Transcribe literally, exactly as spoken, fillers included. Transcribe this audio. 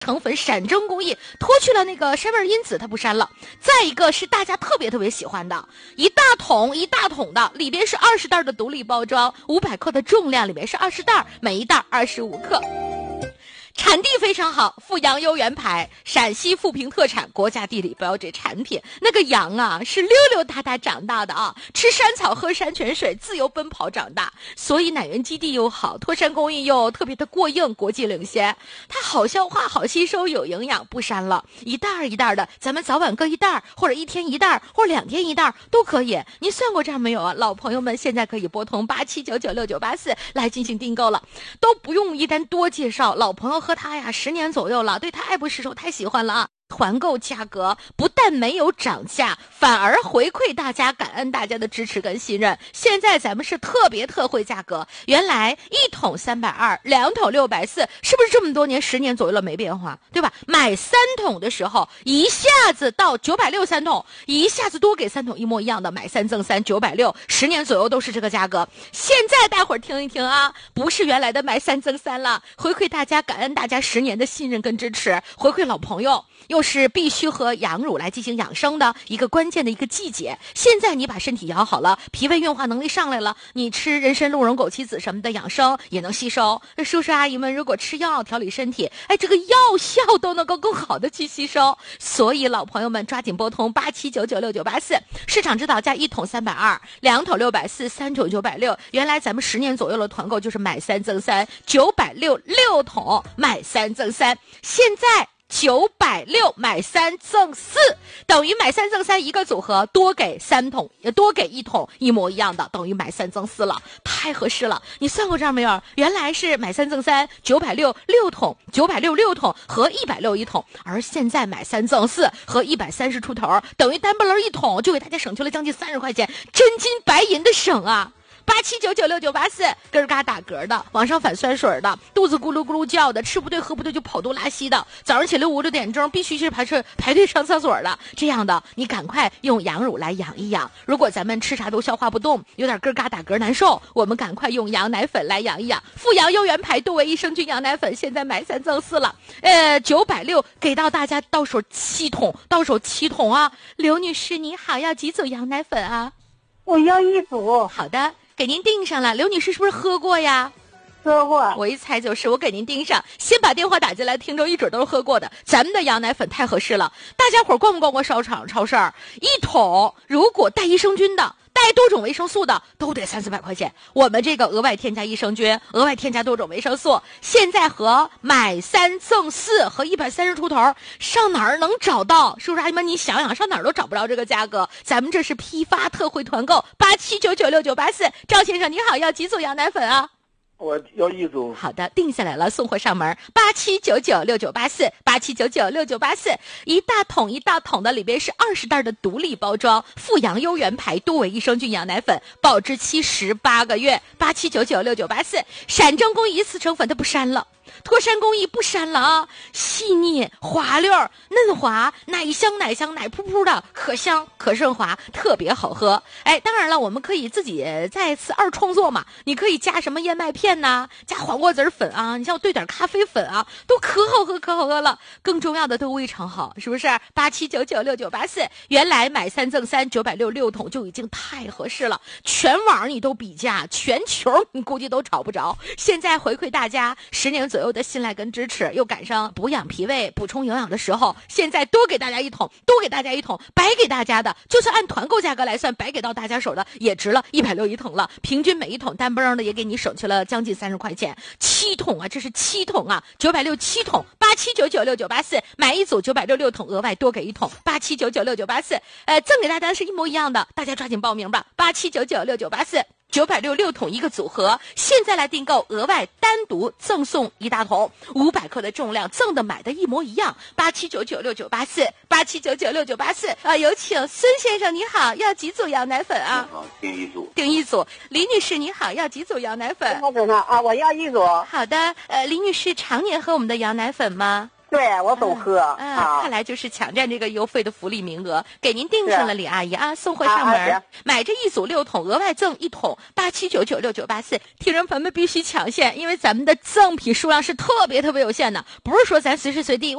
成粉闪蒸工艺，脱去了那个膻味因子，它不膻了。再一个是大家特别特别喜欢的，一大桶一大桶的，里边是二十袋的独立包装，五百克的重量，里面是二十袋，每一袋二十五克。产地非常好，阜阳优原牌，陕西富平特产，国家地理标志产品。那个羊啊，是溜溜达达长大的啊，吃山草，喝山泉水，自由奔跑长大，所以奶源基地又好，脱膻工艺又特别的过硬，国际领先。它好消化，好吸收，有营养，不膻了。一袋儿一袋儿的，咱们早晚各一袋儿，或者一天一袋儿，或者两天一袋儿都可以。您算过账没有啊？老朋友们现在可以拨通八七九九六九八四来进行订购了，都不用一单多介绍，老朋友喝它呀，十年左右了，对它爱不释手，太喜欢了啊！团购价格不但没有涨价，反而回馈大家，感恩大家的支持跟信任。现在咱们是特别特惠价格，原来一桶三百二，两桶六百四，是不是这么多年十年左右了没变化，对吧？买三桶的时候，一下子到九百六三桶，一下子多给三桶一模一样的，买三赠三九百六，十年左右都是这个价格。现在大伙儿听一听啊，不是原来的买三赠三了，回馈大家，感恩大家十年的信任跟支持，回馈老朋友。又是必须喝羊乳来进行养生的一个关键的一个季节。现在你把身体养好了，脾胃运化能力上来了，你吃人参、鹿茸、枸杞子什么的养生也能吸收。叔叔阿姨们如果吃药调理身体，哎，这个药效都能够更好的去吸收。所以老朋友们抓紧拨通八七九九六九八四，市场指导价一桶三百二，两桶六百四，三桶九百六。原来咱们十年左右的团购就是买三赠三，九百六六桶买三赠三，现在。九百六买三赠四，等于买三赠三一个组合，多给三桶，多给一桶一模一样的，等于买三赠四了，太合适了。你算过账没有？原来是买三赠三，九百六六桶，九百六六桶和一百六一桶，而现在买三赠四和一百三十出头，等于单不楞一桶就给大家省去了将近三十块钱，真金白银的省啊！八七九九六九八四，根儿嘎打嗝的，往上反酸水的，肚子咕噜咕噜叫的，吃不对喝不对就跑肚拉稀的，早上起来五六点钟必须是排斥排队上厕所的，这样的你赶快用羊乳来养一养。如果咱们吃啥都消化不动，有点根儿嘎打嗝难受，我们赶快用羊奶粉来养一养。阜阳优原牌杜维益生菌羊奶粉现在买三赠四了，呃，九百六给到大家到手七桶，到手七桶啊！刘女士你好，要几组羊奶粉啊？ 我要一组。 好的。给您订上了，刘女士是不是喝过呀？ 喝过。 我一猜就是，我给您订上。先把电话打进来，听众一准都是喝过的。咱们的羊奶粉太合适了，大家伙逛不逛过商场超市？一桶如果带益生菌的，带多种维生素的都得三四百块钱，我们这个额外添加益生菌，额外添加多种维生素，现在和买三赠四和一百三十出头，上哪儿能找到？叔叔阿姨们，你想想，上哪儿都找不着这个价格。咱们这是批发特惠团购，八七九九六九八四。赵先生你好，要几组羊奶粉啊？ 我要一组。 好的，定下来了，送货上门。八七九九六九八四，八七九九六九八四，一大桶一大桶的，里边是二十袋的独立包装，阜阳优原牌多维益生菌羊奶粉，保质期十八个月。八七九九六九八四，闪蒸工艺一次成粉，它不膻了。脱膻工艺不膻了啊，细腻滑溜嫩滑，奶香奶香奶扑扑的，可香可顺滑，特别好喝。哎，当然了，我们可以自己再次二创作嘛，你可以加什么燕麦片呐、啊，加黄瓜籽粉啊，你像我兑点咖啡粉啊，都可好喝可好喝了。更重要的都胃肠好，是不是？八七九九六九八四，原来买三赠三九百六六桶就已经太合适了，全网你都比价，全球你估计都找不着。现在回馈大家十年左右的信赖跟支持，又赶上补养脾胃补充营养的时候，现在多给大家一桶，多给大家一桶，白给大家的，就算按团购价格来算，白给到大家手的也值了一百六一桶了，平均每一桶单崩的也给你省去了将近三十块钱，七桶啊，这是七桶啊，九百六七桶，八七九九六九八四，买一组九百六六桶，额外多给一桶，八七九九六九八四，呃，赠给大家是一模一样的，大家抓紧报名吧，八七九九六九八四。九百六六桶一个组合，现在来订购，额外单独赠送一大桶，五百克的重量，赠的买的一模一样。八七九九六九八四，八七九九六九八四啊！有请孙先生，你好，要几组羊奶粉啊？ 好，订一组。 订一组。李女士，你好，要几组羊奶粉？ 我等着啊，我要一组。 好的，呃，李女士常年喝我们的羊奶粉吗？ 对我都喝啊， 啊。 看来就是抢占这个邮费的福利名额，给您定上了，李阿姨啊，送货啊上门， 啊买这一组六桶，额外赠一桶，八七九九六九八四，听众朋友们必须抢现，因为咱们的赠品数量是特别特别有限的，不是说咱随时随地。